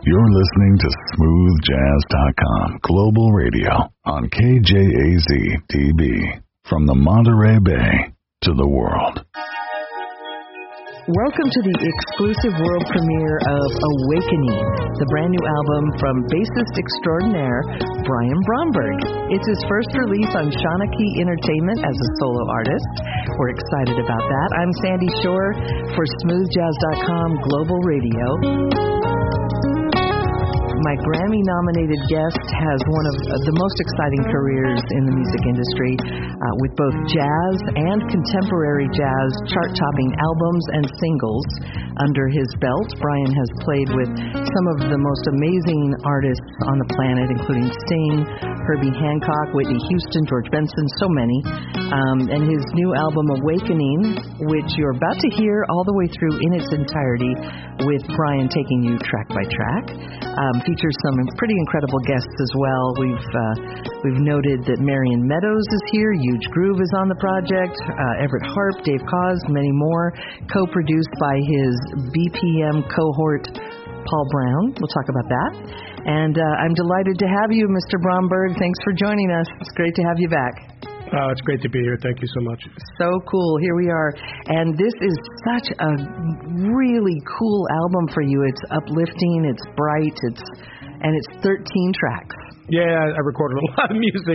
You're listening to SmoothJazz.com Global Radio on KJAZ-TV. From the Monterey Bay to the world. Welcome to the exclusive world premiere of Awakening, the brand new album from bassist extraordinaire Brian Bromberg. It's his first release on Shanachie Entertainment as a solo artist. We're excited about that. I'm Sandy Shore for SmoothJazz.com Global Radio. My Grammy-nominated guest has one of the most exciting careers in the music industry, with both jazz and contemporary jazz chart-topping albums and singles under his belt. Brian has played with some of the most amazing artists on the planet, including Sting, Herbie Hancock, Whitney Houston, George Benson, so many. And his new album, Awakening, which you're about to hear all the way through in its entirety, with Brian taking you track by track. Features some pretty incredible guests as well. We've noted that Marion Meadows is here, Huge Groove is on the project, Everett Harp, Dave Koz, many more, co-produced by his BPM cohort, Paul Brown. We'll talk about that. And I'm delighted to have you, Mr. Bromberg. Thanks for joining us. It's great to have you back. It's great to be here. Thank you so much. So cool. Here we are. And this is such a really cool album for you. It's uplifting, it's bright, and it's 13 tracks. Yeah, I recorded a lot of music.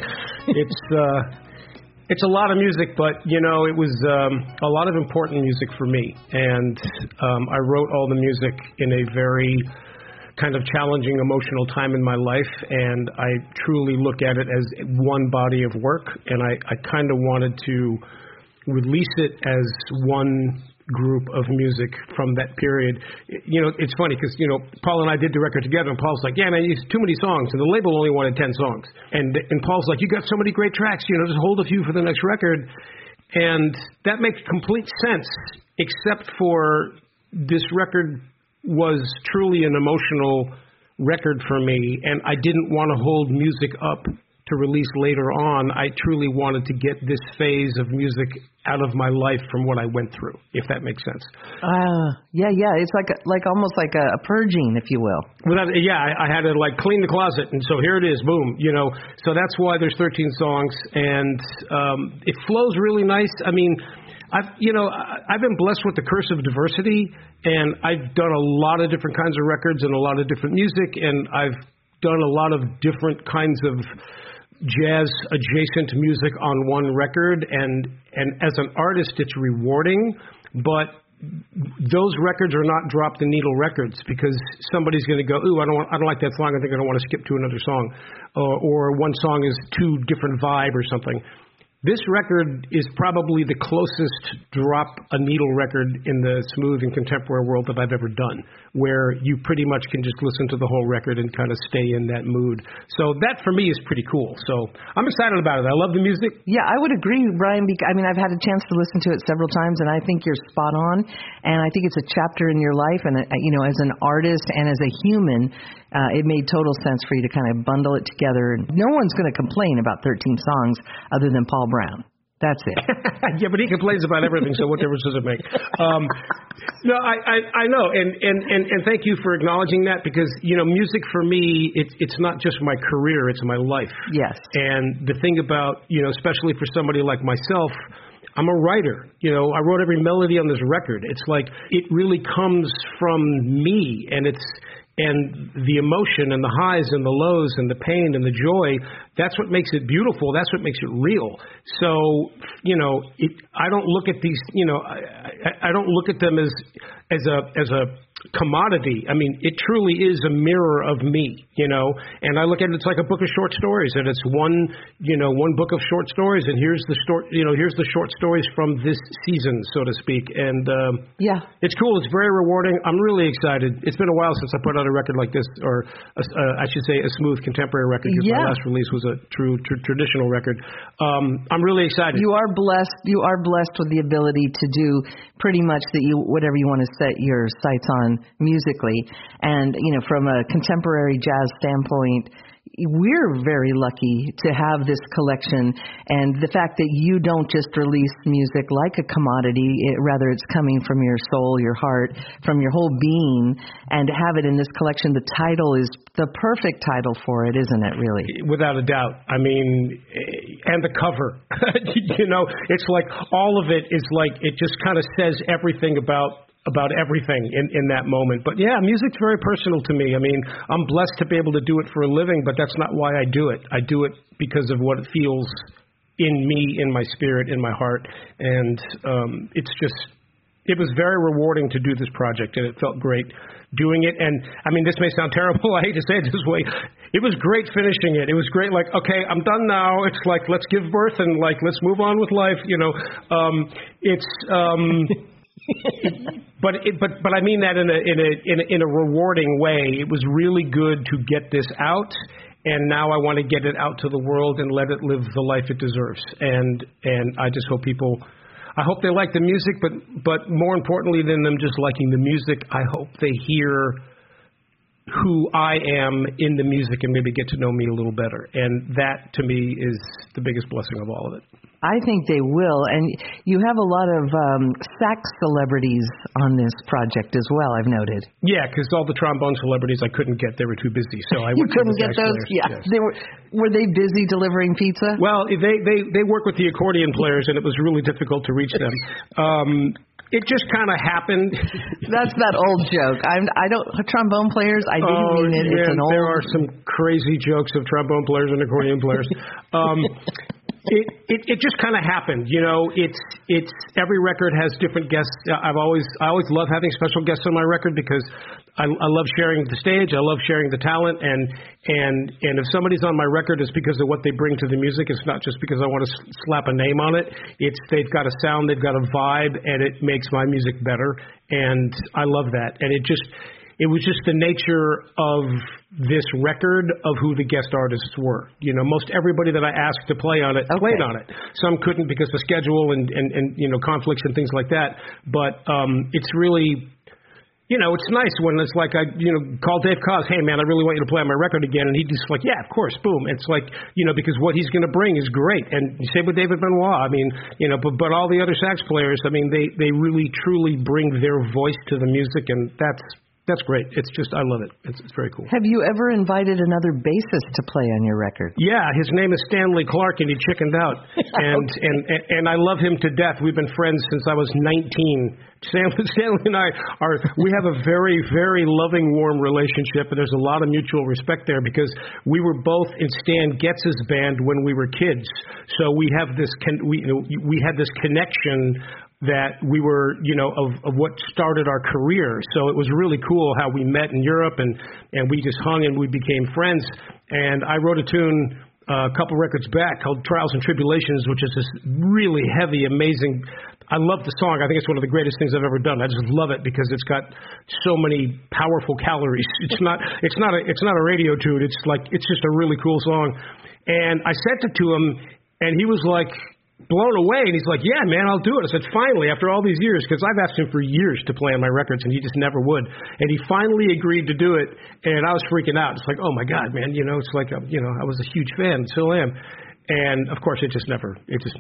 It's a lot of music, but, you know, it was a lot of important music for me. And I wrote all the music in a very kind of challenging emotional time in my life, and I truly look at it as one body of work, and I kind of wanted to release it as one group of music from that period. You know, it's funny because, you know, Paul and I did the record together, and Paul's like, yeah, man, it's too many songs, and the label only wanted 10 songs. And Paul's like, you got so many great tracks, you know, just hold a few for the next record. And that makes complete sense, except for this record was truly an emotional record for me, and I didn't want to hold music up to release later on. I truly wanted to get this phase of music out of my life from what I went through, if that makes sense. Yeah. It's like almost like a purging, if you will. I had to like clean the closet, and so here it is, boom. You know, so that's why there's 13 songs, and it flows really nice. I mean, I've been blessed with the curse of diversity, and I've done a lot of different kinds of records and a lot of different music, and I've done a lot of different kinds of jazz adjacent music on one record, and as an artist it's rewarding, but those records are not drop the needle records, because somebody's going to go, ooh, I don't like that song, I think I don't want to skip to another song, or one song is too different vibe or something. This record is probably the closest drop a needle record in the smooth and contemporary world that I've ever done, where you pretty much can just listen to the whole record and kind of stay in that mood. So that for me is pretty cool. So I'm excited about it. I love the music. Yeah, I would agree, Brian. I mean, I've had a chance to listen to it several times, and I think you're spot on. And I think it's a chapter in your life, and you know, as an artist and as a human, it made total sense for you to kind of bundle it together. No one's going to complain about 13 songs other than Paul Brown. That's it. Yeah, but he complains about everything, so what difference does it make? No, I know, and thank you for acknowledging that, because, you know, music for me, it's not just my career, it's my life. Yes. And the thing about, you know, especially for somebody like myself, I'm a writer. You know, I wrote every melody on this record. It's like it really comes from me, and the emotion and the highs and the lows and the pain and the joy, that's what makes it beautiful. That's what makes it real. So, you know, I don't look at these, you know, I don't look at them as a commodity. I mean, it truly is a mirror of me, you know, and I look at it, it's like a book of short stories, and it's one book of short stories, and here's the short stories from this season, so to speak. And yeah, it's cool. It's very rewarding. I'm really excited. It's been a while since I put out a record like this, or I should say a smooth contemporary record, because my last release was a true traditional record. I'm really excited. You are blessed. You are blessed with the ability to do pretty much whatever you want to set your sights on musically. And, you know, from a contemporary jazz standpoint, we're very lucky to have this collection, and the fact that you don't just release music like a commodity, rather it's coming from your soul, your heart, from your whole being, and to have it in this collection. The title is the perfect title for it, isn't it, really? Without a doubt. I mean, and the cover. It's like all of it is like, it just kind of says everything about everything in that moment. But yeah, music's very personal to me. I mean, I'm blessed to be able to do it for a living, but that's not why I do it. I do it because of what it feels in me, in my spirit, in my heart. And it was very rewarding to do this project, and it felt great doing it. And I mean, this may sound terrible. I hate to say it this way. It was great finishing it. It was great. Like, okay, I'm done now. It's like, let's give birth and like, let's move on with life. But I mean that in a rewarding way. It was really good to get this out, and now I want to get it out to the world and let it live the life it deserves. And I just hope I hope they like the music, but more importantly than them just liking the music, I hope they hear who I am in the music and maybe get to know me a little better. And that, to me, is the biggest blessing of all of it. I think they will. And you have a lot of sax celebrities on this project as well, I've noted. Yeah, because all the trombone celebrities I couldn't get. They were too busy. So I You couldn't get those? Players. Yeah. Yes. Were they busy delivering pizza? Well, they work with the accordion players, and it was really difficult to reach them. It just kind of happened. That's that old joke. Trombone players, I didn't mean it. It's an old... There are some crazy jokes of trombone players and accordion players. It just kind of happened, It's every record has different guests. I always love having special guests on my record because I love sharing the stage. I love sharing the talent, and if somebody's on my record, it's because of what they bring to the music. It's not just because I want to slap a name on it. They've got a sound, they've got a vibe, and it makes my music better. And I love that. And it was just the nature of this record of who the guest artists were. Most everybody that I asked to play on it played on it. Some couldn't because of schedule and conflicts and things like that. But it's really, it's nice when it's like I call Dave Koz, hey man, I really want you to play on my record again, and he's just like, yeah, of course, boom. It's like, because what he's going to bring is great. And same with David Benoit. I mean, but all the other sax players, I mean, they really truly bring their voice to the music, and that's great. It's just, I love it. It's very cool. Have you ever invited another bassist to play on your record? Yeah, his name is Stanley Clark, and he chickened out. And I love him to death. We've been friends since I was 19. Stanley and I we have a very, very loving, warm relationship, and there's a lot of mutual respect there because we were both in Stan Getz's band when we were kids. So we have this, we had this connection that we were, of what started our career. So it was really cool how we met in Europe, and we just hung and we became friends. And I wrote a tune a couple records back called Trials and Tribulations, which is this really heavy, amazing. I love the song. I think it's one of the greatest things I've ever done. I just love it because it's got so many powerful calories. It's not a radio tune. It's just a really cool song. And I sent it to him, and he was like blown away, and he's like, yeah, man, I'll do it. I said, finally, after all these years, because I've asked him for years to play on my records, and he just never would. And he finally agreed to do it, and I was freaking out. It's like, oh, my God, man, it's like, I was a huge fan, still am. And of course, it just never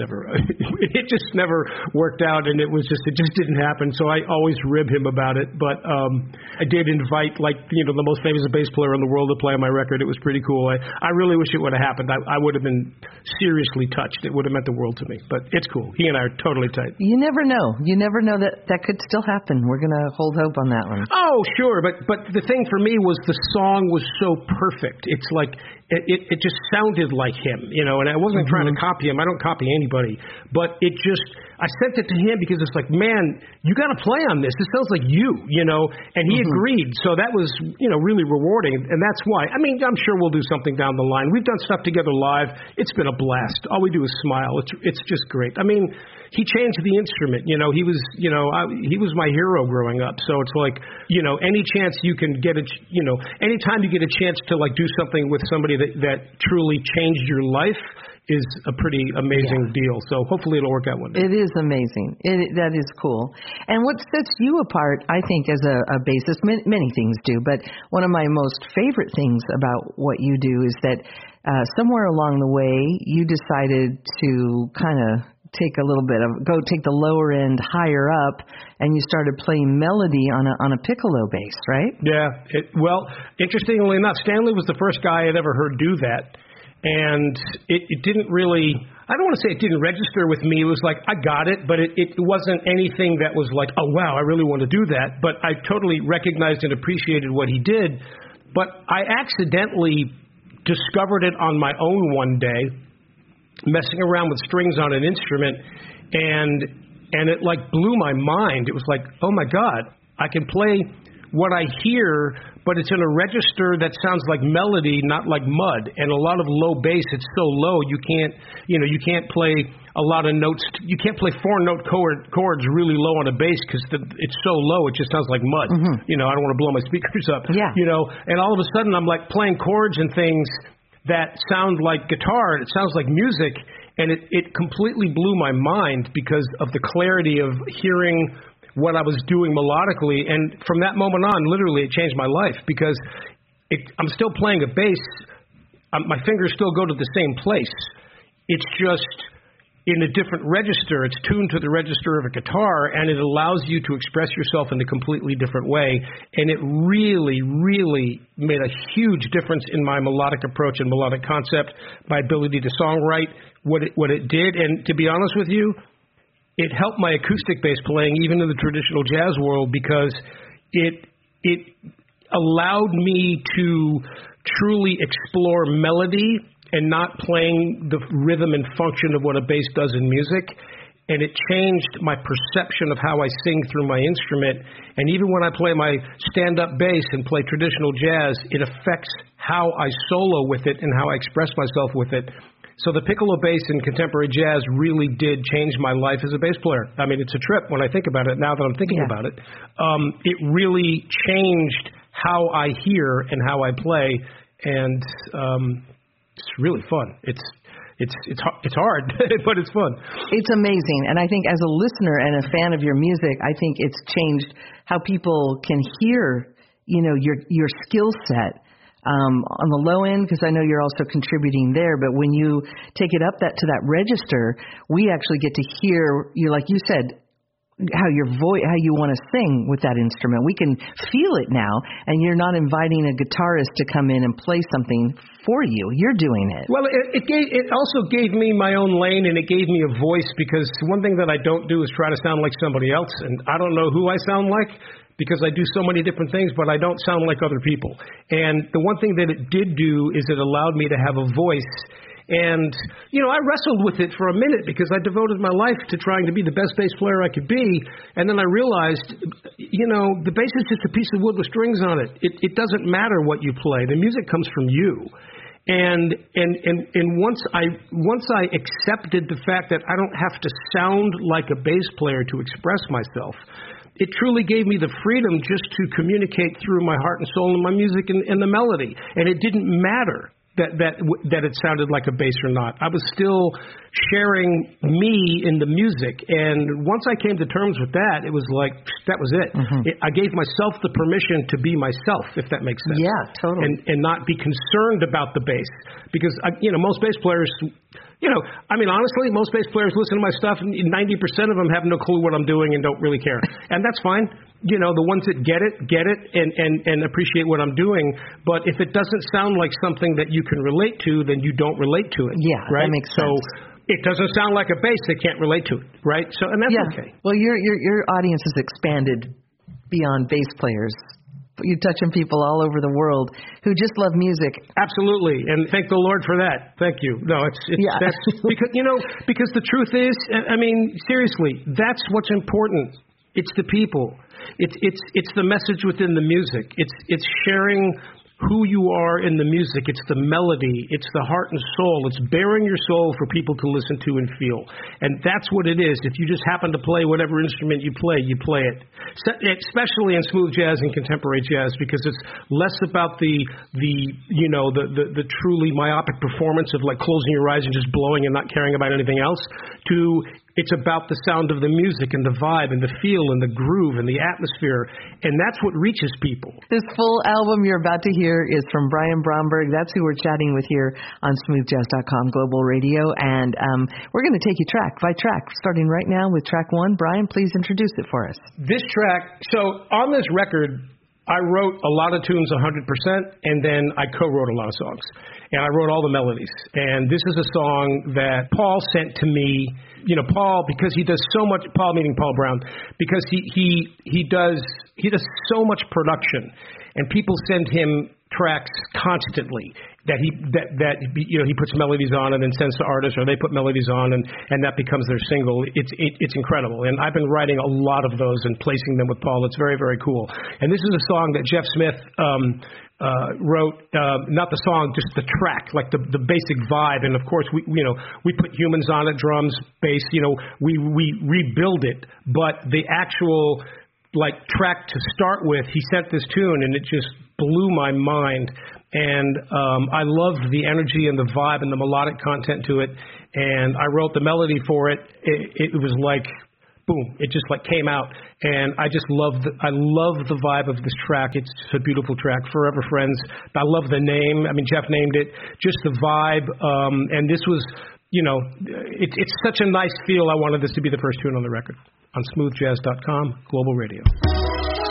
worked out, and it just didn't happen. So I always rib him about it. But I did invite the most famous bass player in the world to play on my record. It was pretty cool. I really wish it would have happened. I would have been seriously touched. It would have meant the world to me. But it's cool. He and I are totally tight. You never know. You never know that could still happen. We're gonna hold hope on that one. Oh, sure. But the thing for me was the song was so perfect. It's like it just sounded like him, and I wasn't trying to copy him. I don't copy anybody, but I sent it to him because it's like, man, you got to play on this. It sounds like you, and he agreed. So that was, really rewarding. And that's why, I'm sure we'll do something down the line. We've done stuff together live. It's been a blast. All we do is smile. It's just great. He changed the instrument. He was my hero growing up. So it's like, any chance you can get anytime you get a chance to do something with somebody that truly changed your life, is a pretty amazing deal. So hopefully it'll work out one day. It is amazing. That is cool. And what sets you apart, I think, as a bassist, many things do, but one of my most favorite things about what you do is that somewhere along the way you decided to kind of take the lower end higher up, and you started playing melody on a piccolo bass, right? Yeah. Well, interestingly enough, Stanley was the first guy I'd ever heard do that. And it didn't really, I don't want to say it didn't register with me. It was like, I got it, but it wasn't anything that was like, oh, wow, I really want to do that. But I totally recognized and appreciated what he did. But I accidentally discovered it on my own one day, messing around with strings on an instrument, and it like blew my mind. It was like, oh my God, I can play what I hear, but it's in a register that sounds like melody, not like mud. And a lot of low bass, it's so low you can't play a lot of notes. You can't play 4-note chords really low on a bass because it's so low it just sounds like mud. Mm-hmm. I don't want to blow my speakers up. Yeah. And all of a sudden I'm like playing chords and things that sound like guitar, and it sounds like music, and it completely blew my mind because of the clarity of hearing what I was doing melodically. And from that moment on, literally, it changed my life because I'm still playing a bass. My fingers still go to the same place. It's just in a different register. It's tuned to the register of a guitar, and it allows you to express yourself in a completely different way. And it really, really made a huge difference in my melodic approach and melodic concept, my ability to songwrite, what it did. And to be honest with you, it helped my acoustic bass playing, even in the traditional jazz world, because it allowed me to truly explore melody and not playing the rhythm and function of what a bass does in music. And it changed my perception of how I sing through my instrument. And even when I play my stand-up bass and play traditional jazz, it affects how I solo with it and how I express myself with it. So the piccolo bass in contemporary jazz really did change my life as a bass player. I mean, it's a trip when I think about it, now that I'm thinking about it. It really changed how I hear and how I play, and it's really fun. It's hard, but it's fun. It's amazing, and I think as a listener and a fan of your music, I think it's changed how people can hear, your skill set. On the low end, because I know you're also contributing there, but when you take it up to that register, we actually get to hear you, like you said, how your voice, how you want to sing with that instrument. We can feel it now, and you're not inviting a guitarist to come in and play something for you. You're doing it. Well, it also gave me my own lane, and it gave me a voice, because one thing that I don't do is try to sound like somebody else, and I don't know who I sound like, because I do so many different things, but I don't sound like other people. And the one thing that it did do is it allowed me to have a voice. And, I wrestled with it for a minute because I devoted my life to trying to be the best bass player I could be. And then I realized, the bass is just a piece of wood with strings on it. It doesn't matter what you play. The music comes from you. And once I accepted the fact that I don't have to sound like a bass player to express myself, it truly gave me the freedom just to communicate through my heart and soul in my music and the melody. And it didn't matter that it sounded like a bass or not. I was still sharing me in the music. And once I came to terms with that, it was like, that was it. Mm-hmm. I gave myself the permission to be myself, if that makes sense. Yeah, totally. And not be concerned about the bass. Because, most bass players... honestly, most bass players listen to my stuff, and 90% of them have no clue what I'm doing and don't really care. And that's fine. The ones that get it, and appreciate what I'm doing. But if it doesn't sound like something that you can relate to, then you don't relate to it. Yeah, right? That makes sense. So it doesn't sound like a bass, they can't relate to it, right? So, and that's okay. Well, your audience has expanded beyond bass players. You're touching people all over the world who just love music. Absolutely, and thank the Lord for that. Thank you. No, that's because the truth is, seriously, that's what's important. It's the people. It's the message within the music. It's sharing who you are in the music. It's the melody. It's the heart and soul. It's bearing your soul for people to listen to and feel. And that's what it is. If you just happen to play whatever instrument you play it. Especially in smooth jazz and contemporary jazz, because it's less about the truly myopic performance of like closing your eyes and just blowing and not caring about anything else, to it's about the sound of the music and the vibe and the feel and the groove and the atmosphere, and that's what reaches people. This full album you're about to hear is from Brian Bromberg. That's who we're chatting with here on smoothjazz.com Global Radio, and we're going to take you track by track, starting right now with track 1. Brian, please introduce it for us. This track, so on this record, I wrote a lot of tunes 100%, and then I co-wrote a lot of songs. And I wrote all the melodies. And this is a song that Paul sent to me. You know, Paul, because he does so much, Paul meaning Paul Brown, because he does so much production, and people send him tracks constantly that he puts melodies on and then sends to artists, or they put melodies on and that becomes their single. It's incredible, and I've been writing a lot of those and placing them with Paul. It's very, very cool. And this is a song that Jeff Smith wrote, not the song, just the track, like the basic vibe. And of course we put humans on it, drums, bass, we rebuild it, but the actual like track to start with, he sent this tune and it just blew my mind. And I loved the energy and the vibe and the melodic content to it. And I wrote the melody for it. It was like, boom, it just like came out. And I love the vibe of this track. It's just a beautiful track, Forever Friends. I love the name. I mean, Jeff named it, just the vibe. And this was, it's such a nice feel. I wanted this to be the first tune on the record on smoothjazz.com Global Radio.